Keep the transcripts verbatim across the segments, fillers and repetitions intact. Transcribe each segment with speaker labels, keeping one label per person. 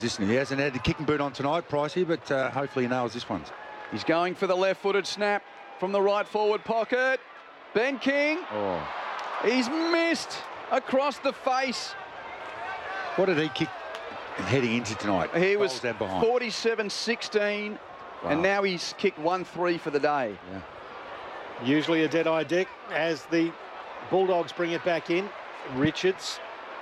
Speaker 1: Listen, he hasn't had the kicking boot on tonight, Pricey, but uh, hopefully he nails this one.
Speaker 2: He's going for the left-footed snap from the right forward pocket. Ben King.
Speaker 1: Oh.
Speaker 2: He's missed across the face.
Speaker 1: What did he kick heading into tonight?
Speaker 2: He was
Speaker 1: behind.
Speaker 2: forty-seven sixteen, wow. And now he's kicked one three for the day.
Speaker 1: Yeah.
Speaker 3: Usually a dead-eye Dick as the Bulldogs bring it back in. Richards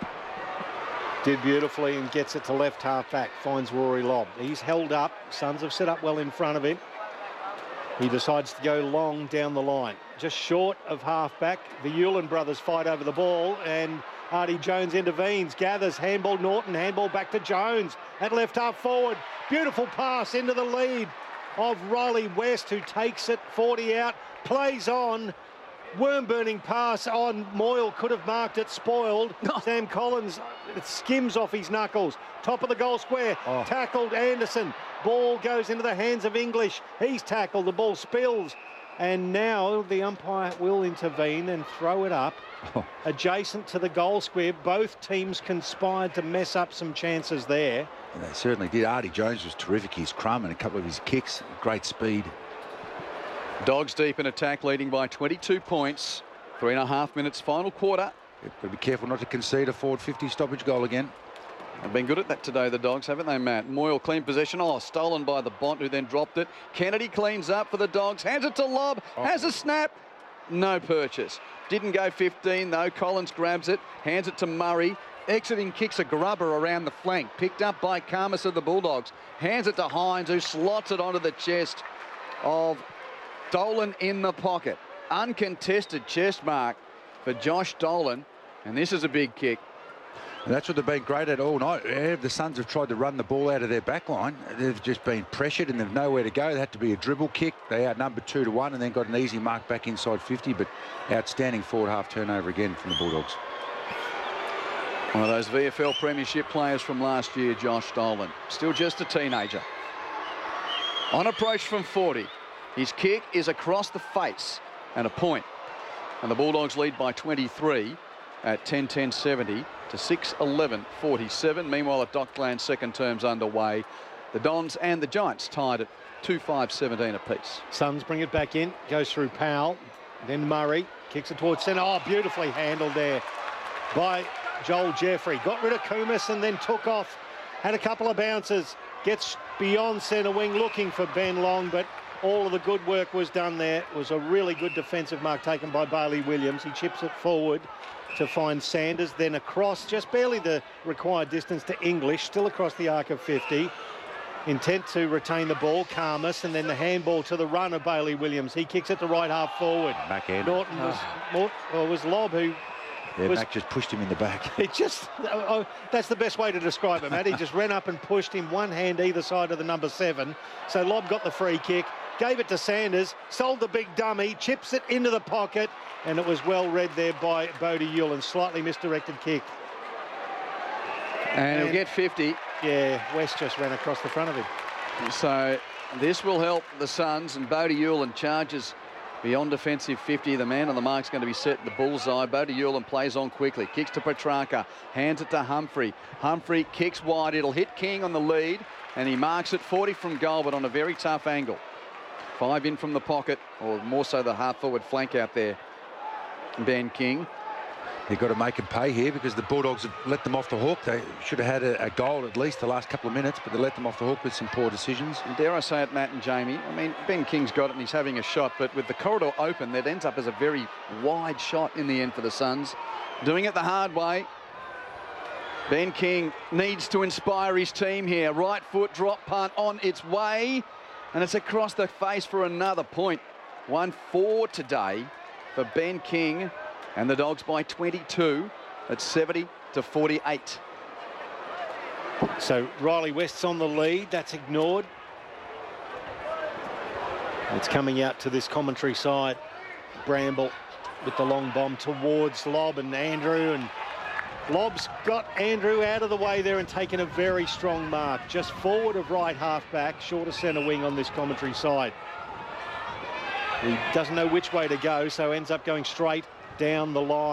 Speaker 3: did beautifully and gets it to left half-back, finds Rory Lobb. He's held up. Suns have set up well in front of him. He decides to go long down the line. Just short of half-back. The Hewlin brothers fight over the ball and Artie Jones intervenes, gathers, handball Norton, handball back to Jones at left half forward. Beautiful pass into the lead of Riley West, who takes it forty out, plays on. Worm-burning pass on Moyle, could have marked it, spoiled. Sam Collins, it skims off his knuckles. Top of the goal square, oh. Tackled Anderson. Ball goes into the hands of English. He's tackled, the ball spills. And now the umpire will intervene and throw it up oh. adjacent to the goal square. Both teams conspired to mess up some chances there.
Speaker 1: And they certainly did. Artie Jones was terrific. His crumb and a couple of his kicks, great speed.
Speaker 2: Dogs deep in attack, leading by twenty-two points. Three and a half minutes, final quarter.
Speaker 1: You've got to be careful not to concede a forward fifty stoppage goal again.
Speaker 2: They've been good at that today, the Dogs, haven't they, Matt? Moyle clean possession. Oh, stolen by the Bont, who then dropped it. Kennedy cleans up for the Dogs. Hands it to Lobb. Oh. Has a snap. No purchase. Didn't go fifteen, though. Collins grabs it. Hands it to Murray. Exiting kicks a grubber around the flank. Picked up by Karmas of the Bulldogs. Hands it to Hines, who slots it onto the chest of Dolan in the pocket. Uncontested chest mark for Josh Dolan. And this is a big kick.
Speaker 1: And that's what they've been great at all night. The Suns have tried to run the ball out of their back line. They've just been pressured and they've nowhere to go. They had to be a dribble kick. They outnumbered two to one and then got an easy mark back inside fifty. But outstanding forward half turnover again from the Bulldogs.
Speaker 2: One of those V F L Premiership players from last year, Josh Dolan. Still just a teenager. On approach from forty. His kick is across the face and a point. And the Bulldogs lead by twenty-three at ten ten seventy to six eleven forty-seven. Meanwhile, at Dockland, second term's underway. The Dons and the Giants tied at two five seventeen apiece.
Speaker 3: Suns bring it back in, goes through Powell, then Murray, kicks it towards centre. Oh, beautifully handled there by Joel Jeffrey. Got rid of Kumis and then took off. Had a couple of bounces. Gets beyond centre wing looking for Ben Long, but all of the good work was done there. It was a really good defensive mark taken by Bailey Williams. He chips it forward to find Sanders, then across, just barely the required distance to English, still across the arc of fifty. Intent to retain the ball, Karmas, and then the handball to the run of Bailey Williams. He kicks it to right half forward.
Speaker 1: Back end.
Speaker 3: Norton was, oh. or was Lobb who...
Speaker 1: Yeah,
Speaker 3: was,
Speaker 1: Mac just pushed him in the back.
Speaker 3: It just, oh, that's the best way to describe it, Matt. He just ran up and pushed him, one hand either side of the number seven. So Lobb got the free kick, gave it to Sanders, sold the big dummy, chips it into the pocket, and it was well read there by Bodie Hewlin. Slightly misdirected kick.
Speaker 2: And, and he'll get fifty.
Speaker 3: Yeah, West just ran across the front of him.
Speaker 2: So this will help the Suns, and Bodie Hewlin charges beyond defensive fifty. The man on the mark's going to be set in the bullseye. Bodie Hewlin plays on quickly. Kicks to Petrarca. Hands it to Humphrey. Humphrey kicks wide. It'll hit King on the lead. And he marks it forty from goal, but on a very tough angle. Five in from the pocket, or more so the half-forward flank out there. Ben King.
Speaker 1: They've got to make him pay here because the Bulldogs have let them off the hook. They should have had a, a goal at least the last couple of minutes, but they let them off the hook with some poor decisions.
Speaker 2: And dare I say it, Matt and Jamie, I mean, Ben King's got it and he's having a shot, but with the corridor open, that ends up as a very wide shot in the end for the Suns. Doing it the hard way. Ben King needs to inspire his team here. Right foot drop punt on its way, and it's across the face for another point. one four today for Ben King. And the Dogs by twenty-two at seventy to forty-eight.
Speaker 3: So Riley West's on the lead. That's ignored. It's coming out to this commentary side. Bramble with the long bomb towards Lobb and Andrew. And Lobb's got Andrew out of the way there and taken a very strong mark. Just forward of right half-back, short of centre wing on this commentary side. He doesn't know which way to go, so ends up going straight down the line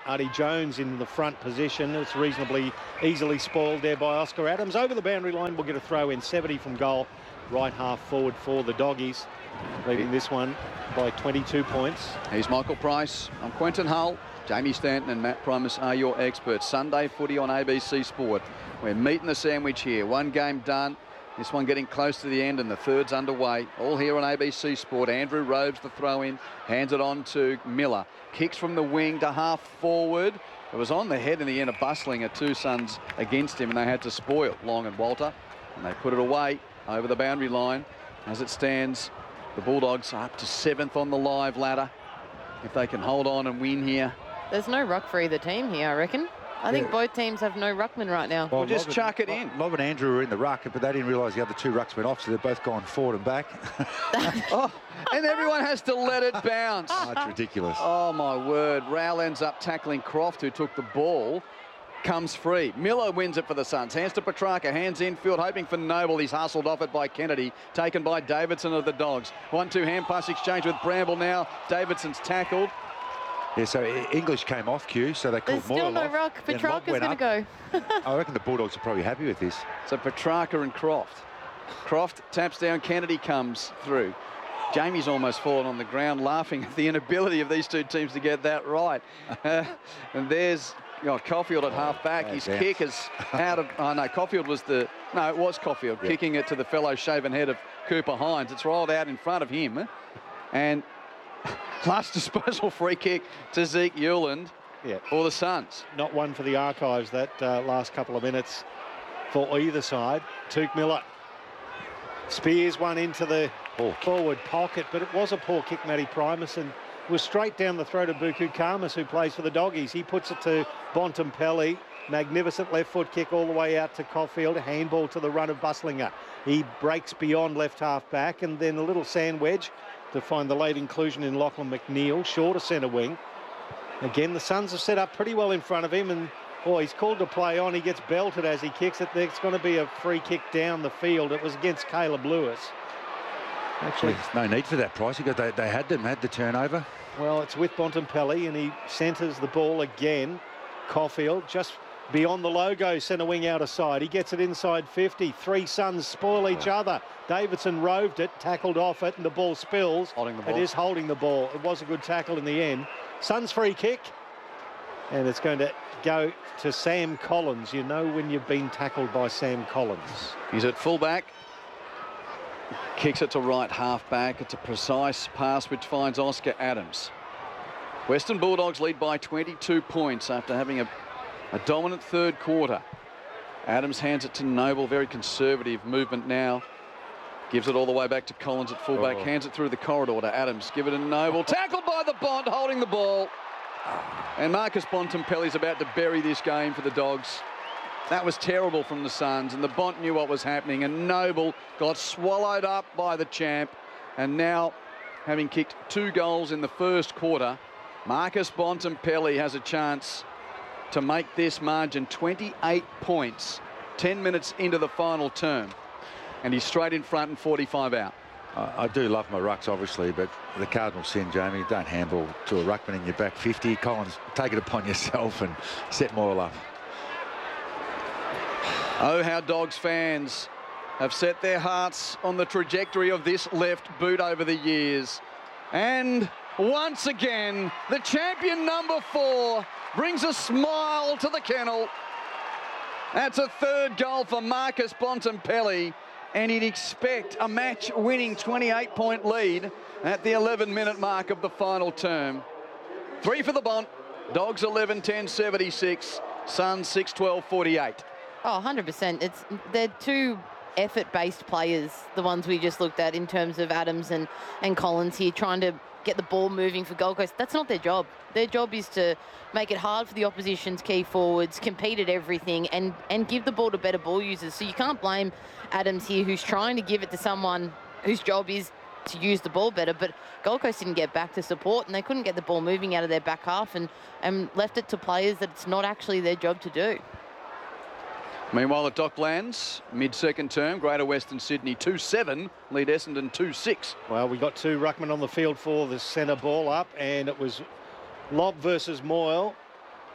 Speaker 3: Artie Jones in the front position. It's reasonably easily spoiled there by Oscar Adams. Over the boundary line, we'll get a throw in, seventy from goal. Right half forward for the Doggies, leading this one by twenty-two points.
Speaker 2: He's Michael Price. I'm Quentin Hull. Jamie Stanton and Matt Primus are your experts. Sunday footy on A B C Sport. We're meeting the sandwich here. One game done. This one getting close to the end and the third's underway. All here on A B C Sport. Andrew Robes the throw in. Hands it on to Miller. Kicks from the wing to half forward. It was on the head in the end of Bustling. At two Suns against him and they had to spoil Long and Walter. And they put it away over the boundary line. As it stands, the Bulldogs are up to seventh on the live ladder. If they can hold on and win here.
Speaker 4: There's no ruck for either team here, I reckon. I think
Speaker 1: Yeah.
Speaker 4: both teams have no ruckman right now.
Speaker 2: Well, just
Speaker 1: Lob and-
Speaker 2: chuck it in.
Speaker 1: Lob and Andrew were in the ruck, but they didn't realise the other two rucks went off, so they've both gone forward and back.
Speaker 2: Oh, and everyone has to let it bounce.
Speaker 1: Oh, it's ridiculous.
Speaker 2: Oh, my word. Rowell ends up tackling Croft, who took the ball. Comes free. Miller wins it for the Suns. Hands to Petrarca. Hands infield, hoping for Noble. He's hustled off it by Kennedy. Taken by Davidson of the Dogs. One two hand pass exchange with Bramble now. Davidson's tackled.
Speaker 1: Yeah, so E- English came off cue, so they called
Speaker 4: There's still
Speaker 1: Moyle
Speaker 4: no
Speaker 1: off,
Speaker 4: ruck.
Speaker 1: then Lob
Speaker 4: Petrarca's
Speaker 1: went
Speaker 4: going to
Speaker 1: up.
Speaker 4: go.
Speaker 1: I reckon the Bulldogs are probably happy with this.
Speaker 2: So Petrarca and Croft. Croft taps down. Kennedy comes through. Jamie's almost fallen on the ground laughing at the inability of these two teams to get that right. Uh, and there's you know, Caulfield at half back.
Speaker 1: Bad
Speaker 2: His
Speaker 1: bounce.
Speaker 2: kick is out of... Oh, no, Caulfield was the... No, it was Caulfield
Speaker 1: Yeah.
Speaker 2: kicking it to the fellow shaven head of Cooper Hines. It's rolled out in front of him. And last disposal free kick to Zeke Euland
Speaker 3: Yeah,
Speaker 2: for the Suns.
Speaker 3: not one for the archives that uh, last couple of minutes for either side. Tuke Miller spears one into the
Speaker 1: Poor kick.
Speaker 3: forward pocket, but it was a poor kick, Matty Primus, and was straight down the throat of Buku Kamas, who plays for the Doggies. He puts it to Bontempelli. Magnificent left foot kick all the way out to Caulfield. Handball to the run of Bustlinger. He breaks beyond left half back, and then a little sand wedge to find the late inclusion in Lachlan McNeil, shorter centre wing. Again, the Suns have set up pretty well in front of him, and oh, he's called to play on. He gets belted as he kicks it. There's going to be a free kick down the field. It was against Caleb Lewis. Actually,
Speaker 1: There's no need for that, Price, because they, they had them, had the turnover.
Speaker 3: well, it's with Bontempelli, and he centres the ball again. Caulfield just beyond the logo, centre wing out of side. He gets it inside fifty. Three Suns spoil each other. Davidson roved it, tackled off it, and the ball spills.
Speaker 2: Holding the ball.
Speaker 3: It is holding the ball. It was a good tackle in the end. Suns free kick, and it's going to go to Sam Collins. You know when you've been tackled by Sam Collins.
Speaker 2: He's at fullback. Kicks it to right half back. It's a precise pass which finds Oscar Adams. Western Bulldogs lead by twenty-two points after having a, a dominant third quarter. Adams hands it to Noble. Very conservative movement now. Gives it all the way back to Collins at fullback.
Speaker 1: Oh.
Speaker 2: Hands it through the corridor to Adams. Give it to Noble. Tackled by the Bond, holding the ball. And Marcus Bontempelli's about to bury this game for the Dogs. That was terrible from the Suns, and the Bont knew what was happening, and Noble got swallowed up by the champ. And now, having kicked two goals in the first quarter, Marcus Bontempelli has a chance to make this margin twenty-eight points, ten minutes into the final term. And he's straight in front and forty-five out.
Speaker 1: I, I do love my rucks, obviously, but the Cardinal sin, Jamie, don't handball to a ruckman in your back fifty. Collins, take it upon yourself and set Moyle up.
Speaker 2: Oh, how Dogs fans have set their hearts on the trajectory of this left boot over the years. And once again, the champion number four brings a smile to the kennel. That's a third goal for Marcus Bontempelli, and he'd expect a match-winning twenty-eight point lead at the eleven minute mark of the final term. Three for the Bont. Dogs eleven ten seventy-six. Suns six twelve forty-eight.
Speaker 4: Oh, one hundred percent. It's they're two effort-based players, the ones we just looked at in terms of Adams and, and Collins here, trying to get the ball moving for Gold Coast. That's not their job. Their job is to make it hard for the opposition's key forwards, compete at everything, and, and give the ball to better ball users. So you can't blame Adams here, who's trying to give it to someone whose job is to use the ball better, but Gold Coast didn't get back to support, and they couldn't get the ball moving out of their back half, and, and left it to players that it's not actually their job to do.
Speaker 2: Meanwhile, at Docklands, mid-second term, Greater Western Sydney two seven, lead Essendon two six.
Speaker 3: Well, we got two ruckmen on the field for the centre ball up, and it was Lob versus Moyle.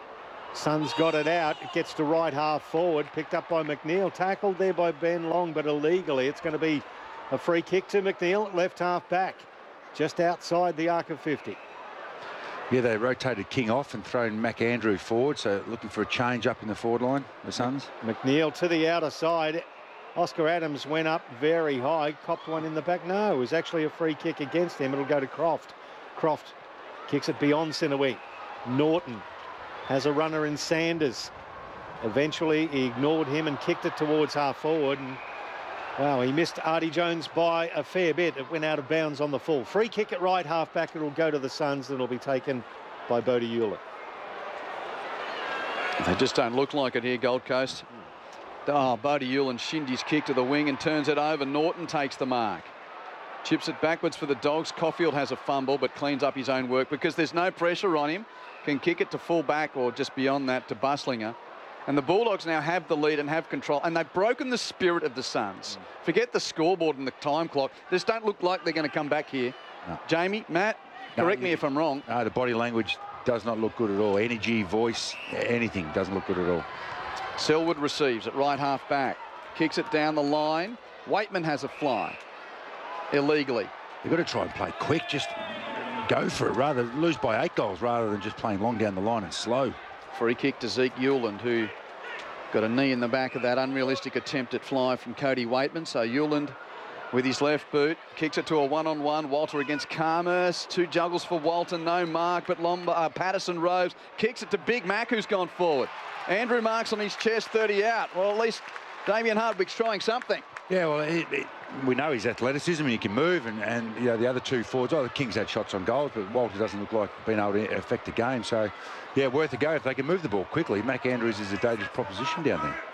Speaker 3: Suns got it out. It gets to right half forward, picked up by McNeil. Tackled there by Ben Long, but illegally. It's going to be a free kick to McNeil, left half back, just outside the arc of fifty.
Speaker 1: Yeah, they rotated King off and thrown Mac Andrew forward, so looking for a change up in the forward line, the Suns.
Speaker 3: McNeil to the outer side. Oscar Adams went up very high, copped one in the back. No, it was actually a free kick against him. It'll go to Croft. Croft kicks it beyond centre wing. Norton has a runner in Sanders. Eventually, he ignored him and kicked it towards half forward. And, wow, he missed Artie Jones by a fair bit. It went out of bounds on the full. Free kick at right half back. It'll go to the Suns and it'll be taken by Bodie Hewlett.
Speaker 2: They just don't look like it here, Gold Coast. Oh, Bodie Hewlett Shindy's kick to the wing and turns it over. Norton takes the mark. Chips it backwards for the Dogs. Caulfield has a fumble but cleans up his own work because there's no pressure on him. Can kick it to full back or just beyond that to Buslinger. And the Bulldogs now have the lead and have control. And they've broken the spirit of the Suns. Mm. Forget the scoreboard and the time clock. This don't look like they're going to come back here. No. Jamie, Matt, no, correct me if I'm wrong.
Speaker 1: No, the body language does not look good at all. Energy, voice, anything doesn't look good at all.
Speaker 2: Selwood receives at right half back. Kicks it down the line. Waitman has a fly. Illegally.
Speaker 1: You've got to try and play quick. Just go for it. Rather lose by eight goals rather than just playing long down the line and slow.
Speaker 2: Free kick to Zeke Hewland, who got a knee in the back of that unrealistic attempt at fly from Cody Waitman. So Hewland with his left boot kicks it to a one-on-one. Walter against Karmas. Two juggles for Walter. No mark, but Lombard, uh, Patterson Rose kicks it to Big Mac, who's gone forward. Andrew marks on his chest, thirty out. Well, at least Damien Hardwick's trying something.
Speaker 1: Yeah, well, it, it, we know his athleticism and he can move, and, and you know the other two forwards. Oh, the Kings had shots on goals, but Walter doesn't look like being able to affect the game. So, yeah, worth a go if they can move the ball quickly. Mac Andrews is a dangerous proposition down there.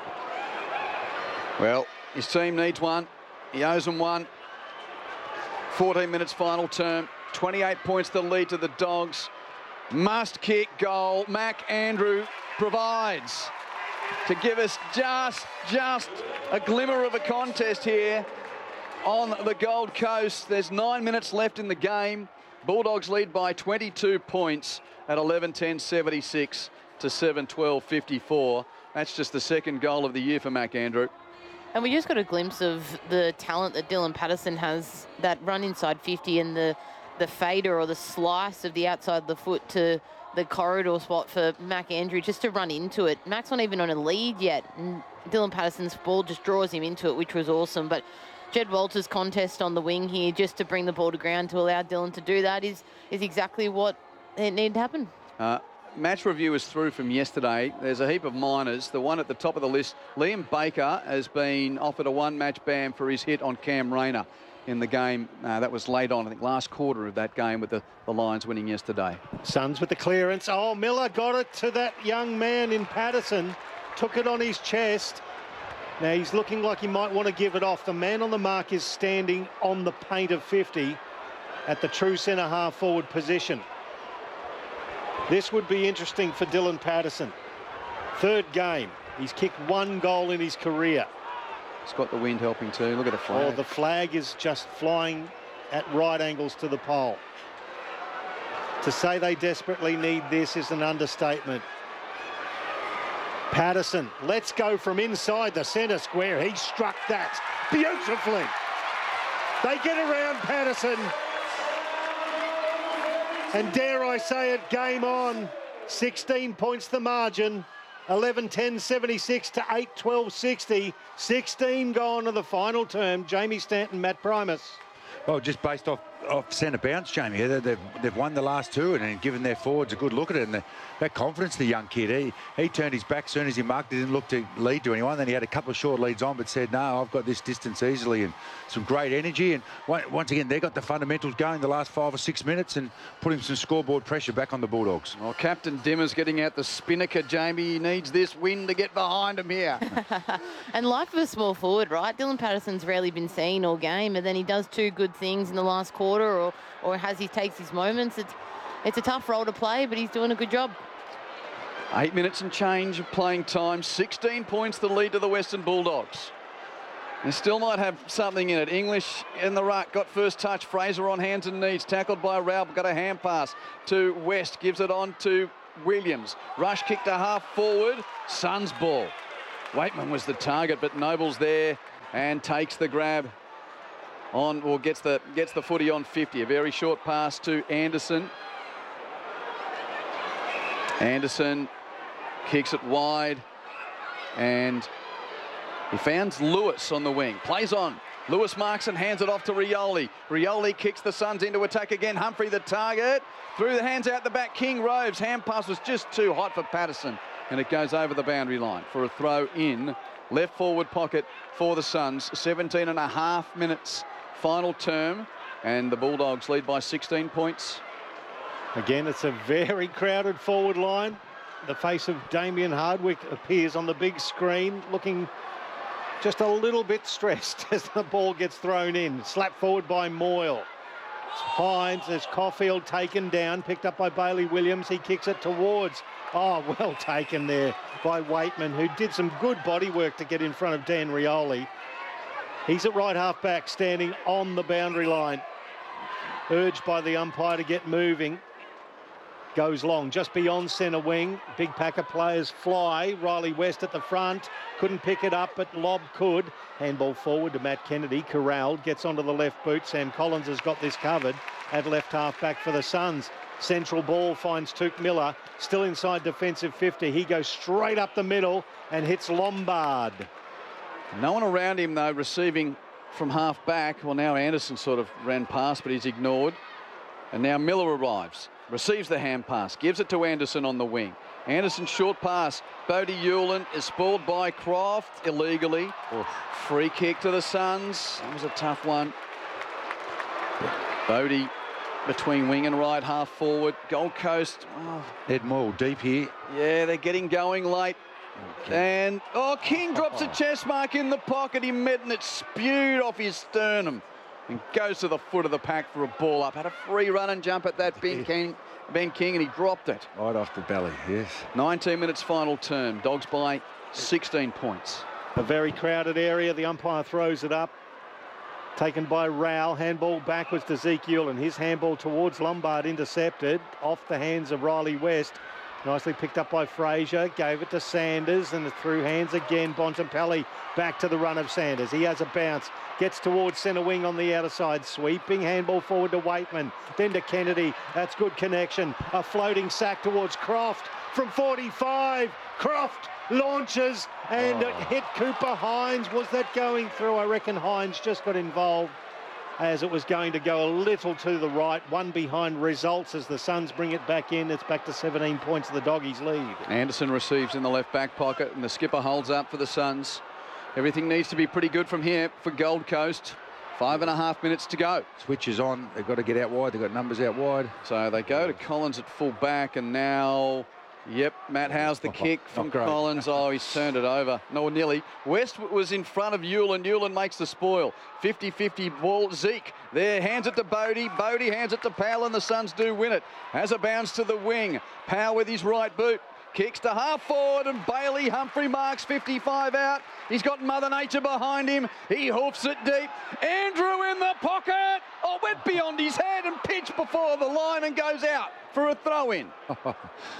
Speaker 2: Well, his team needs one. He owes them one. fourteen minutes final term. twenty-eight points the lead to the Dogs. Must kick goal. Mac Andrew provides to give us just, just a glimmer of a contest here on the Gold Coast. There's nine minutes left in the game. Bulldogs lead by twenty-two points at eleven ten seventy-six to seven twelve fifty-four. That's just the second goal of the year for Mac Andrew.
Speaker 4: And we just got a glimpse of the talent that Dylan Patterson has, that run inside fifty and the, the fader or the slice of the outside of the foot to the corridor spot for Mac Andrew just to run into it. Mac's not even on a lead yet. And Dylan Patterson's ball just draws him into it, which was awesome. But Jed Walters' contest on the wing here just to bring the ball to ground to allow Dylan to do that is, is exactly what it needed to happen.
Speaker 2: Uh, match review is through from yesterday. There's a heap of minors. The one at the top of the list, Liam Baker, has been offered a one-match ban for his hit on Cam Rayner in the game. Uh, that was late on, I think, last quarter of that game with the, the Lions winning yesterday.
Speaker 3: Suns with the clearance. Oh, Miller got it to that young man in Patterson. Took it on his chest. Now he's looking like he might want to give it off. The man on the mark is standing on the paint of fifty at the true centre half forward position. This would be interesting for Dylan Patterson. Third game. He's kicked one goal in his career.
Speaker 2: It's got the wind helping too. Look at the flag.
Speaker 3: Oh, the flag is just flying at right angles to the pole. To say they desperately need this is an understatement. Patterson, let's go from inside the centre square. He struck that beautifully. They get around Patterson. And dare I say it, game on. sixteen points the margin. eleven ten seventy-six to eight twelve sixty. sixteen gone to the final term. Jamie Stanton, Matt Primus.
Speaker 1: Well, just based off, off centre bounce, Jamie. They've, they've won the last two and given their forwards a good look at it. And the, that confidence, the young kid, he, he turned his back as soon as he marked. He didn't look to lead to anyone. Then he had a couple of short leads on, but said, no, I've got this distance easily. And some great energy. And once again, they got the fundamentals going the last five or six minutes and putting some scoreboard pressure back on the Bulldogs.
Speaker 2: Well, Captain Dimmer's getting out the spinnaker, Jamie. He needs this win to get behind him here.
Speaker 4: And life of a small forward, right? Dylan Patterson's rarely been seen all game, and then he does two good things in the last quarter, or or has he takes his moments. It's it's a tough role to play, but he's doing a good job.
Speaker 2: Eight minutes and change of playing time. sixteen points the lead to the Western Bulldogs. They still might have something in it. English in the ruck, got first touch. Fraser on hands and knees, tackled by Raub, got a hand pass to West, gives it on to Williams. Rush kick to half forward. Suns ball. Waitman was the target, but Noble's there and takes the grab on, or gets the gets the footy on fifty. A very short pass to Anderson. Anderson kicks it wide, and he finds Lewis on the wing. Plays on. Lewis marks and hands it off to Rioli. Rioli kicks the Suns into attack again. Humphrey the target. Through the hands out the back. King Roves. Hand pass was just too hot for Patterson, and it goes over the boundary line for a throw in. Left forward pocket for the Suns. seventeen and a half minutes final term, and the Bulldogs lead by sixteen points.
Speaker 3: Again, it's a very crowded forward line. The face of Damien Hardwick appears on the big screen, looking just a little bit stressed as the ball gets thrown in. Slapped forward by Moyle. It's Hines, there's Caulfield taken down, picked up by Bailey Williams. He kicks it towards. Oh, well taken there by Waitman, who did some good body work to get in front of Dan Rioli. He's at right half back, standing on the boundary line, urged by the umpire to get moving. Goes long, just beyond centre wing. Big pack of players fly. Riley West at the front. Couldn't pick it up, but Lobb could. Handball forward to Matt Kennedy. Corralled, gets onto the left boot. Sam Collins has got this covered at left half back for the Suns. Central ball finds Tuke Miller. Still inside defensive fifty. He goes straight up the middle and hits Lombard.
Speaker 2: No one around him, though, receiving from half back. Well, now Anderson sort of ran past, but he's ignored. And now Miller arrives. Receives the hand pass, gives it to Anderson on the wing. Anderson short pass. Bodie Hewlin is spoiled by Croft illegally. Oof. Free kick to the Suns. That was a tough one. Bodie between wing and right, half forward. Gold Coast. Oh.
Speaker 1: Ed Moyle deep here.
Speaker 2: Yeah, they're getting going late. Okay. And, oh, King drops a chest mark in the pocket. He met and it spewed off his sternum and goes to the foot of the pack for a ball up. Had a free run and jump at that Ben King, Ben King, and he dropped it.
Speaker 1: Right off the belly, yes.
Speaker 2: nineteen minutes final term. Dogs by sixteen points.
Speaker 3: A very crowded area. The umpire throws it up. Taken by Rowell. Handball backwards to Ezekiel, and his handball towards Lombard intercepted off the hands of Riley West. Nicely picked up by Fraser, gave it to Sanders, and through hands again. Bontempelli back to the run of Sanders. He has a bounce, gets towards centre wing on the outer side, sweeping handball forward to Waitman, then to Kennedy. That's good connection. A floating sack towards Croft from forty-five. Croft launches and
Speaker 1: oh.
Speaker 3: it hit Cooper Hines. Was that going through? I reckon Hines just got involved as it was going to go a little to the right. One behind results as the Suns bring it back in. It's back to seventeen points of the Doggies lead.
Speaker 2: Anderson receives in the left back pocket, and the skipper holds up for the Suns. Everything needs to be pretty good from here for Gold Coast. Five and a half minutes to go.
Speaker 1: Switch is on. They've got to get out wide. They've got numbers out wide.
Speaker 2: So they go to Collins at full back, and now, yep, Matt Howe's the kick from Collins. Oh, he's turned it over. No, nearly. West was in front of Hewlin. Hewlin makes the spoil. fifty fifty ball. Zeke there, hands it to Bodie. Bodie hands it to Powell, and the Suns do win it. Has a bounce to the wing. Powell with his right boot. Kicks to half forward, and Bailey Humphrey marks fifty-five out. He's got Mother Nature behind him. He hoofs it deep. Andrew in the pocket. Oh, went beyond his head and pitched before the line and goes out for a throw-in.
Speaker 1: I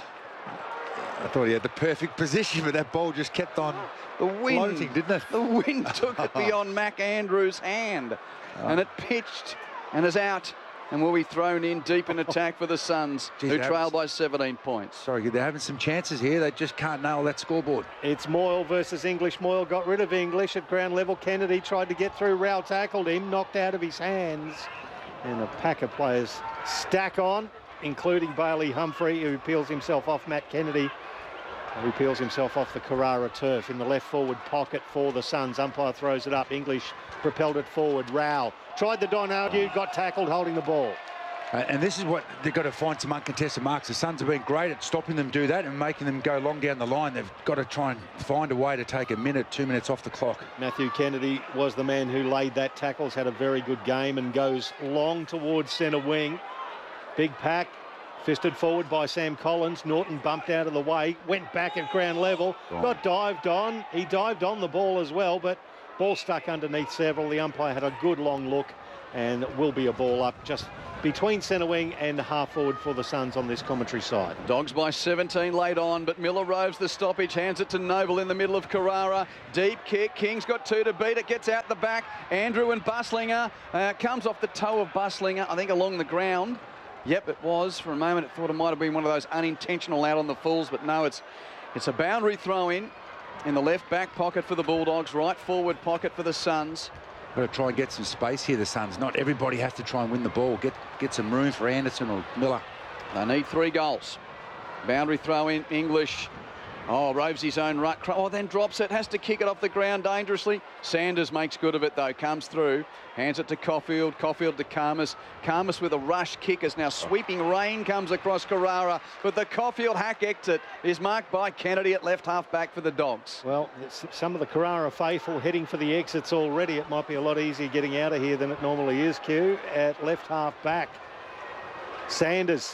Speaker 1: thought he had the perfect position, but that ball just kept on
Speaker 2: the wind,
Speaker 1: floating, didn't it?
Speaker 2: The wind took it beyond Mac Andrews' hand, oh. and it pitched and is out and will be thrown in deep in attack for the Suns, Jeez, who trail by seventeen points.
Speaker 1: Sorry, they're having some chances here. They just can't nail that scoreboard.
Speaker 3: It's Moyle versus English. Moyle got rid of English at ground level. Kennedy tried to get through. Rowell tackled him, knocked out of his hands. And a pack of players stack on, including Bailey Humphrey, who peels himself off Matt Kennedy, who peels himself off the Carrara turf in the left forward pocket for the Suns. Umpire throws it up. English propelled it forward. Rowell tried the Donahue, got tackled holding the ball.
Speaker 1: Uh, and this is what they've got to find some uncontested marks. The Suns have been great at stopping them do that and making them go long down the line. They've got to try and find a way to take a minute, two minutes off the clock.
Speaker 3: Matthew Kennedy was the man who laid that tackle. He's had a very good game and goes long towards centre wing. Big pack. Fisted forward by Sam Collins. Norton bumped out of the way. Went back at ground level.
Speaker 1: Oh.
Speaker 3: Got dived on. He dived on the ball as well, but ball stuck underneath several. The umpire had a good long look, and it will be a ball up just between centre wing and half forward for the Suns on this commentary side.
Speaker 2: Dogs by seventeen late on, but Miller roves the stoppage, hands it to Noble in the middle of Carrara. Deep kick, King's got two to beat it, gets out the back. Andrew and Buslinger, uh, comes off the toe of Buslinger, I think along the ground. Yep, it was. For a moment, it thought it might have been one of those unintentional out on the fulls, but no, it's it's a boundary throw in, in the left back pocket for the Bulldogs, right forward pocket for the Suns.
Speaker 1: Got to try and get some space here, the Suns. Not everybody has to try and win the ball. Get get some room for Anderson or Miller.
Speaker 2: They need three goals. Boundary throw in, English. Oh, roves his own ruck. Oh, then drops it. Has to kick it off the ground dangerously. Sanders makes good of it, though. Comes through. Hands it to Caulfield. Caulfield to Karmas. Karmas with a rush kick as now sweeping rain comes across Carrara. But the Caulfield hack exit is marked by Kennedy at left half back for the Dogs.
Speaker 3: Well, some of the Carrara faithful heading for the exits already. It might be a lot easier getting out of here than it normally is, Q, at left half back. Sanders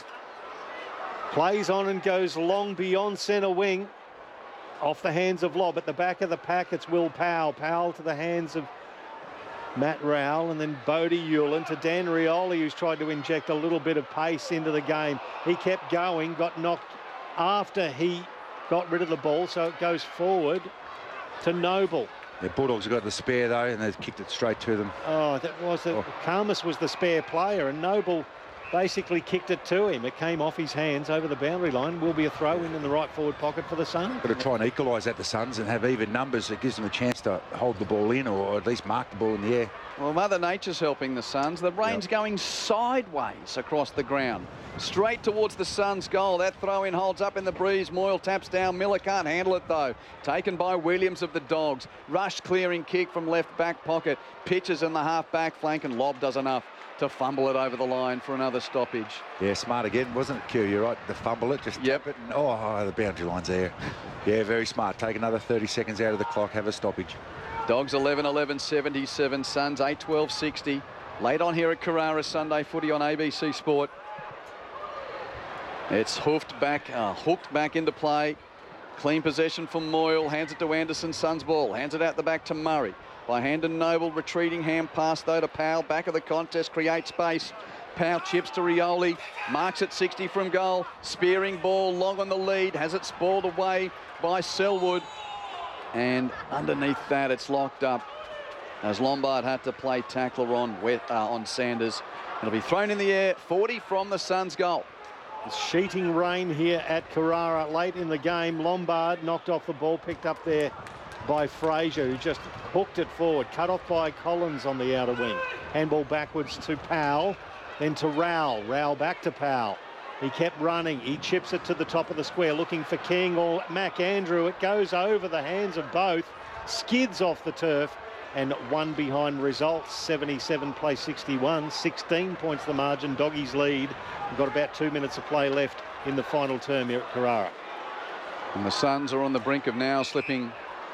Speaker 3: plays on and goes long beyond centre wing. Off the hands of Lobb. At the back of the pack, it's Will Powell. Powell to the hands of Matt Rowell, and then Bodie Hewlin to Dan Rioli, who's tried to inject a little bit of pace into the game. He kept going, got knocked after he got rid of the ball, so it goes forward to Noble.
Speaker 1: The Bulldogs have got the spare, though, and they've kicked it straight to them.
Speaker 3: Oh, that was it.
Speaker 1: Oh.
Speaker 3: Karmas was the spare player, and Noble basically kicked it to him. It came off his hands over the boundary line. Will be a throw in in the right forward pocket for the Suns.
Speaker 1: Got to try and equalise at the Suns and have even numbers that gives them a chance to hold the ball in or at least mark the ball in the air.
Speaker 2: Well, Mother Nature's helping the Suns. The rain's yep. going sideways across the ground. Straight towards the Suns' goal. That throw-in holds up in the breeze. Moyle taps down. Miller can't handle it, though. Taken by Williams of the Dogs. Rush clearing kick from left back pocket. Pitches in the half-back flank, and Lobb does enough to fumble it over the line for another stoppage.
Speaker 1: Yeah, smart again, wasn't it, Q? You're right, to fumble it, just
Speaker 2: yep.
Speaker 1: tap it. And, oh, oh, the boundary line's there. Yeah, very smart. Take another thirty seconds out of the clock, have a stoppage.
Speaker 2: Dogs eleven eleven seventy-seven, Suns eight twelve sixty. Late on here at Carrara, Sunday footy on A B C Sport. It's hoofed back, uh, hooked back into play. Clean possession from Moyle, hands it to Anderson, Suns ball. Hands it out the back to Murray. By hand and Noble, retreating hand pass though to Powell. Back of the contest, create space. Powell chips to Rioli, marks at sixty from goal. Spearing ball, long on the lead, has it spoiled away by Selwood. And underneath that, it's locked up as Lombard had to play tackler on, uh, on Sanders. It'll be thrown in the air, forty from the Suns' goal.
Speaker 3: It's sheeting rain here at Carrara late in the game. Lombard knocked off the ball, picked up there by Fraser, who just hooked it forward. Cut off by Collins on the outer wing. Handball backwards to Powell, then to Rowell. Rowell back to Powell. He kept running. He chips it to the top of the square, looking for King or Mac Andrew. It goes over the hands of both, skids off the turf, and one behind results. seventy-seven play sixty-one. sixteen points the margin. Doggies lead. We've got about two minutes of play left in the final term here at Carrara.
Speaker 2: And the Suns are on the brink of now slipping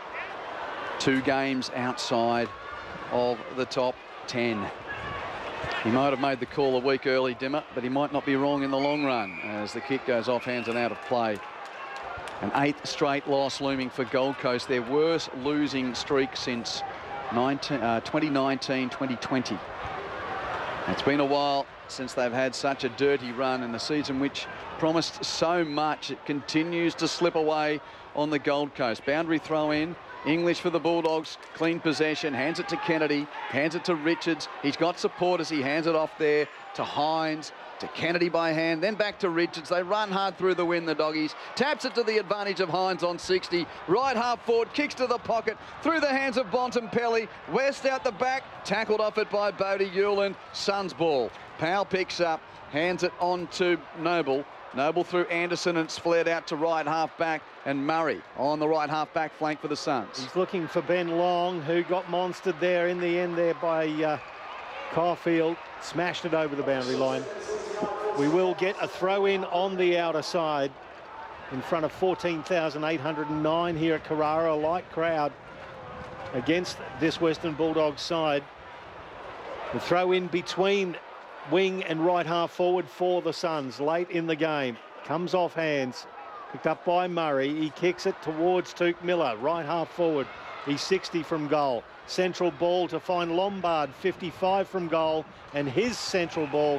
Speaker 2: two games outside of the top ten. He might have made the call a week early, Dimmer, but he might not be wrong in the long run as the kick goes off hands and out of play. An eighth straight loss looming for Gold Coast, their worst losing streak since twenty nineteen twenty twenty. It's been a while since they've had such a dirty run in the season which promised so much. It continues to slip away on the Gold Coast. Boundary throw in. English for the Bulldogs, clean possession, hands it to Kennedy, hands it to Richards. He's got support as he hands it off there to Hines, to Kennedy by hand, then back to Richards. They run hard through the wind, the Doggies. Taps it to the advantage of Hines on sixty. Right half forward, kicks to the pocket, through the hands of Bontempelli. West out the back, tackled off it by Bodie Hewlin. Suns ball. Powell picks up, hands it on to Noble. Noble through Anderson, and it's flared out to right half back, and Murray on the right half back flank for the Suns.
Speaker 3: He's looking for Ben Long, who got monstered there in the end there by uh, Caulfield. Smashed it over the boundary line. We will get a throw in on the outer side in front of fourteen thousand eight hundred nine here at Carrara. A light crowd against this Western Bulldogs side. The throw in between wing and right half forward for the Suns late in the game. Comes off hands, picked up by Murray. He kicks it towards Tuke Miller, right half forward. He's sixty from goal. Central ball to find Lombard, fifty-five from goal, and his central ball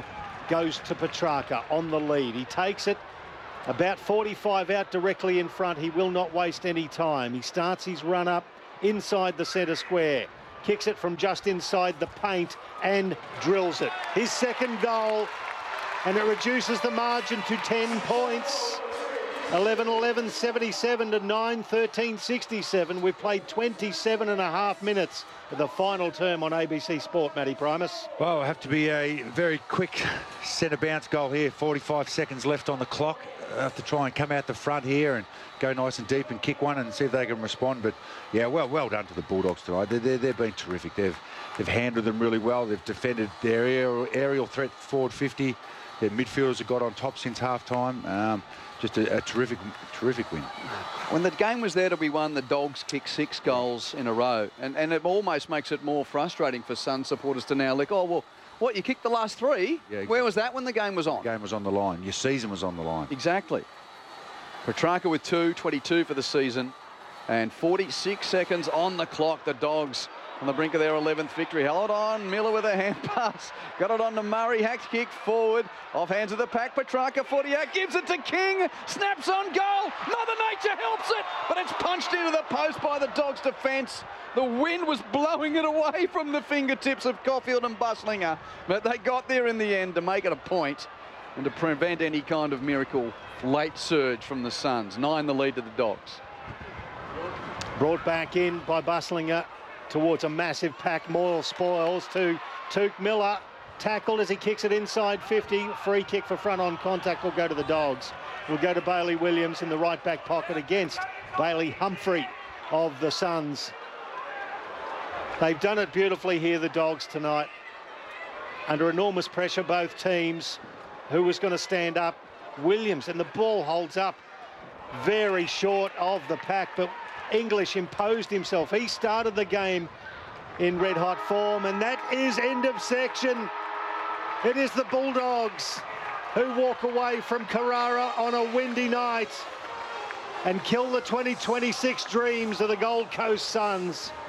Speaker 3: goes to Petrarca on the lead. He takes it about forty-five out directly in front. He will not waste any time. He starts his run up inside the centre square. Kicks it from just inside the paint and drills it. His second goal, and it reduces the margin to ten points. eleven eleven seventy-seven to nine thirteen sixty-seven. We've played twenty-seven and a half minutes of the final term on A B C Sport, Matty Primus.
Speaker 1: Well, it'll have to be a very quick centre bounce goal here. forty-five seconds left on the clock. They'll have to try and come out the front here and go nice and deep and kick one and see if they can respond. But yeah, well, well done to the Bulldogs tonight. They're, they're, they've been terrific. They've they've handled them really well. They've defended their aerial, aerial threat forward fifty. Their midfielders have got on top since half time. Um, just a, a terrific, terrific win.
Speaker 2: When the game was there to be won, the Dogs kicked six goals in a row. And, and it almost makes it more frustrating for Sun supporters to now look, oh, well, what, you kicked the last three?
Speaker 1: Yeah, exactly.
Speaker 2: Where was that when the game was on?
Speaker 1: The game was on the line. Your season was on the line.
Speaker 2: Exactly. Petrarca with two, twenty-two for the season. And forty-six seconds on the clock. The Dogs on the brink of their eleventh victory. Held on, Miller with a hand pass. Got it on to Murray. Hacks kick forward. Off hands of the pack. Petrarca, forty-eight. Gives it to King. Snaps on goal. Mother Nature helps it. But it's punched into the post by the Dogs' defence. The wind was blowing it away from the fingertips of Caulfield and Buslinger. But they got there in the end to make it a point and to prevent any kind of miracle late surge from the Suns. Nine the lead to the Dogs.
Speaker 3: Brought back in by Buslinger towards a massive pack. Moyle spoils to Touk Miller. Tackled as he kicks it inside fifty. Free kick for front on contact will go to the Dogs. Will go to Bailey Williams in the right back pocket against Bailey Humphrey of the Suns. They've done it beautifully here, the Dogs, tonight. Under enormous pressure, both teams. Who was going to stand up? Williams, and the ball holds up very short of the pack, but English imposed himself. He started the game in red-hot form, and that is end of section. It is the Bulldogs who walk away from Carrara on a windy night and kill the twenty twenty-six dreams of the Gold Coast Suns.